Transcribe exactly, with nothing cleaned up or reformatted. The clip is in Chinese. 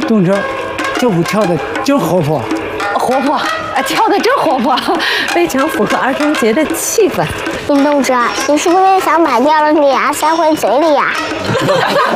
动车，这舞跳的真活泼， 活泼，啊，跳的真活泼，非常符合儿童节的气氛。 林动车，你是不是想把掉了的牙塞回嘴里呀？